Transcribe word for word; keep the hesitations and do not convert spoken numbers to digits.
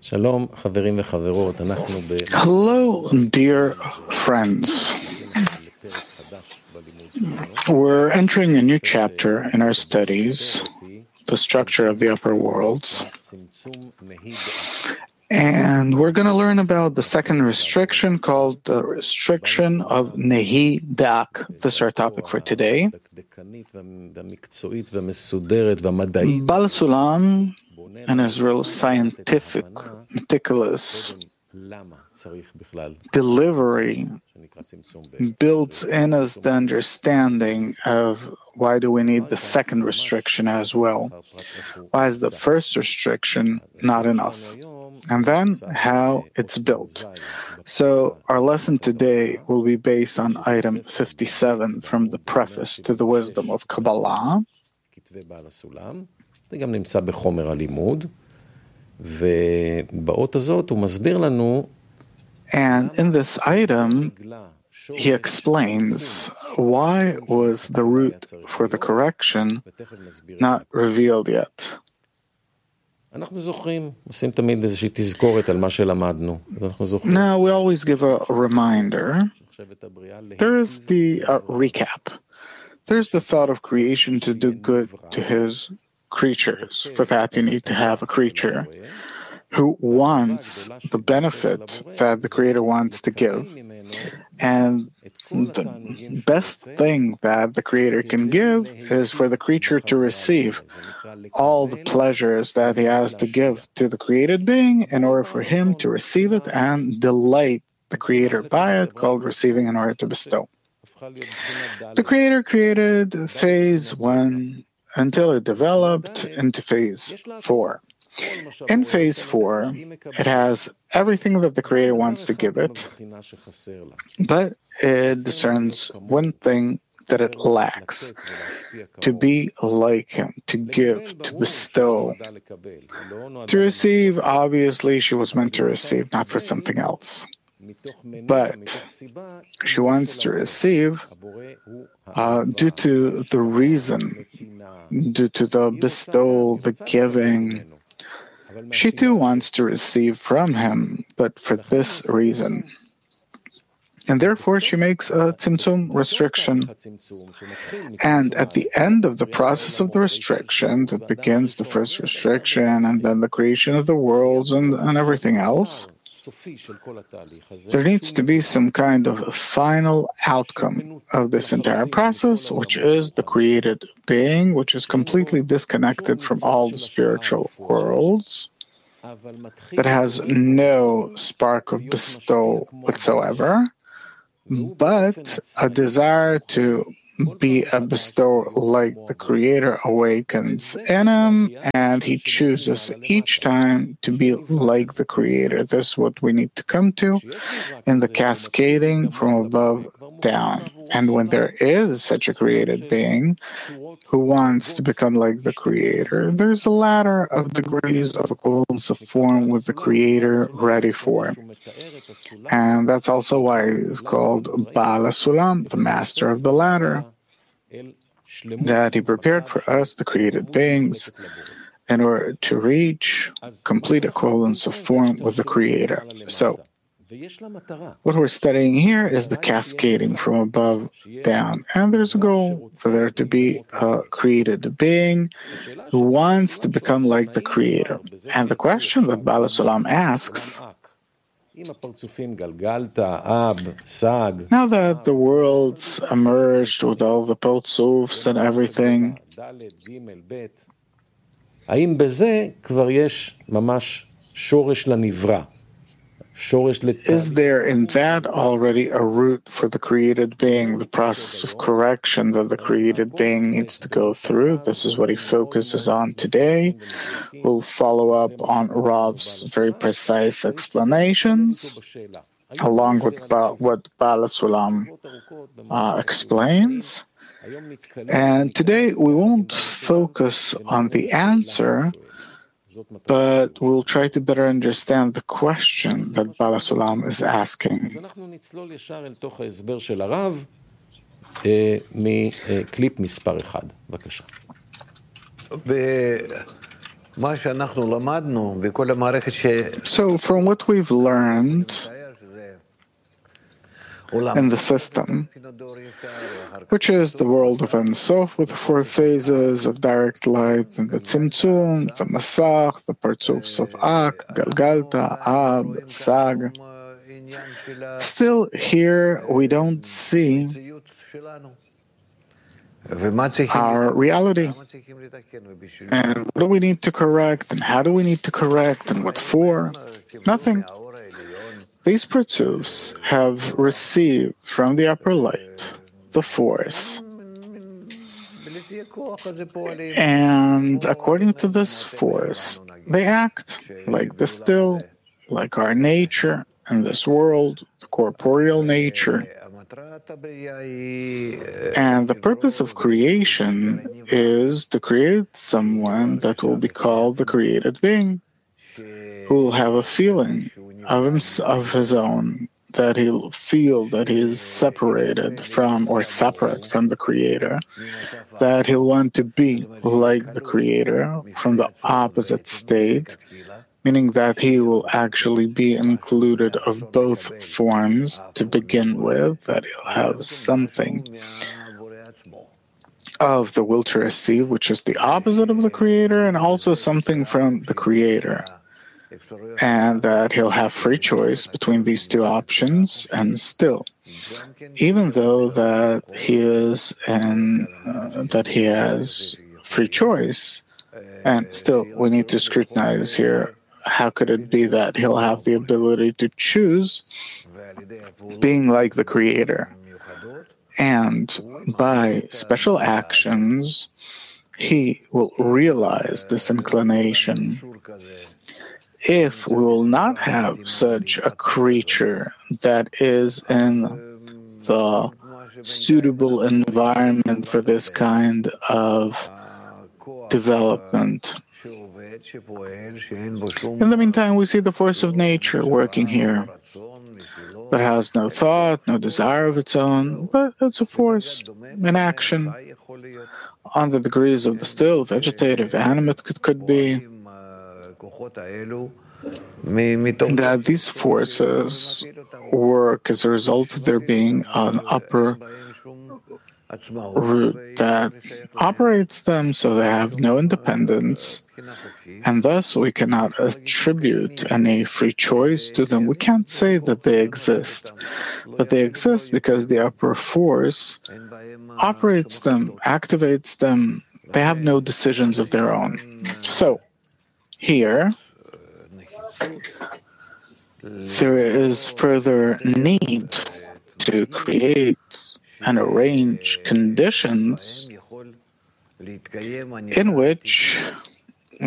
שלום, חברים וחברות, אנחנו ב... Hello, dear friends. We're entering a new chapter in our studies, the structure of the upper worlds. And we're going to learn about the second restriction called the restriction of Nehi Dak. This is our topic for today. Baal Sulam, in his real scientific, meticulous delivery, builds in us the understanding of why do we need the second restriction as well. Why is the first restriction not enough? And then how it's built. So our lesson today will be based on item fifty-seven from the preface to the Wisdom of Kabbalah. זה גם נמצא בחומר הלימוד, ובאות הזאת הוא מסביר לנו. And in this item, he explains why was the root for the correction not revealed yet. אנחנו זוכרים, עושים תמיד איזושהי תזכורת על מה שלמדנו. אנחנו זוכרים. Now we always give a reminder. There is the uh, recap. There's the thought of creation to do good to his creatures. For that, you need to have a creature who wants the benefit that the Creator wants to give. And the best thing that the Creator can give is for the creature to receive all the pleasures that he has to give to the created being in order for him to receive it and delight the Creator by it, called receiving in order to bestow. The Creator created phase one until it developed into phase four. In phase four, it has everything that the Creator wants to give it, but it discerns one thing that it lacks: to be like Him, to give, to bestow. To receive, obviously, she was meant to receive, not for something else. But she wants to receive uh, due to the reason, due to the bestowal, the giving. She too wants to receive from Him, but for this reason. And therefore she makes a tzimtzum restriction. And at the end of the process of the restriction, that begins the first restriction and then the creation of the worlds and, and everything else, there needs to be some kind of final outcome of this entire process, which is the created being, which is completely disconnected from all the spiritual worlds, that has no spark of bestowal whatsoever, but a desire to be a bestower like the Creator awakens in him, and he chooses each time to be like the Creator. This is what we need to come to in the cascading from above down. And when there is such a created being who wants to become like the Creator, there's a ladder of degrees of equivalence of form with the Creator ready for him. And that's also why he's called Baal Sulam, the master of the ladder, that he prepared for us, the created beings, in order to reach complete equivalence of form with the Creator. So, what we're studying here is the cascading from above down. And there's a goal for there to be a created being who wants to become like the Creator. And the question that Baal Sulam asks, now that the worlds emerged with all the partzufs and everything, האם בזה כבר יש ממש שורש לנברא? Is there in that already a root for the created being, the process of correction that the created being needs to go through? This is what he focuses on today. We'll follow up on Rav's very precise explanations, along with ba- what Baal Sulam uh, explains. And today we won't focus on the answer, but we'll try to better understand the question that Baal Sulam is asking. מקליפ מספר אחד, בבקשה. So, from what we've learned in the system, which is the world of Ein Sof with the four phases of direct light, and the Tzimtzum, the Masach, the Partzufs of Ak, Galgalta, Ab, Sag. Still, here we don't see our reality. And what do we need to correct, and how do we need to correct, and what for? Nothing. These Partzufs have received from the upper light the force. And according to this force, they act like the still, like our nature in this world, the corporeal nature. And the purpose of creation is to create someone that will be called the created being, who will have a feeling of, him, of his own, that he'll feel that he is separated from or separate from the Creator, that he'll want to be like the Creator from the opposite state, meaning that he will actually be included of both forms to begin with, that he'll have something of the will to receive, which is the opposite of the Creator, and also something from the Creator. And that he'll have free choice between these two options, and still, even though that he is in, uh, that he has free choice, and still we need to scrutinize here, how could it be that he'll have the ability to choose being like the Creator? And by special actions, he will realize this inclination. If we will not have such a creature that is in the suitable environment for this kind of development, in the meantime, we see the force of nature working here that has no thought, no desire of its own, but it's a force in action on the degrees of the still, vegetative, animate it could be. That these forces work as a result of there being an upper root that operates them, so they have no independence, and thus we cannot attribute any free choice to them. We can't say that they exist, but they exist because the upper force operates them, activates them. They have no decisions of their own. So, here, there is further need to create and arrange conditions in which